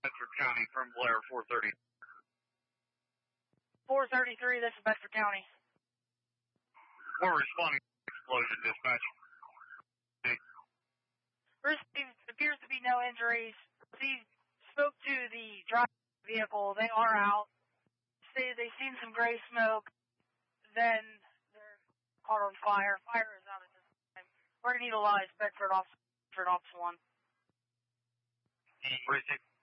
Bedford County from Blair 430. 433, this is Bedford County. We're responding to explosion, dispatch. Appears to be no injuries. He spoke to the driver vehicle. They are out. They've seen some gray smoke. Then they're caught on fire. Fire is out at this time. We're going to utilize Bedford Officer 1. Receive.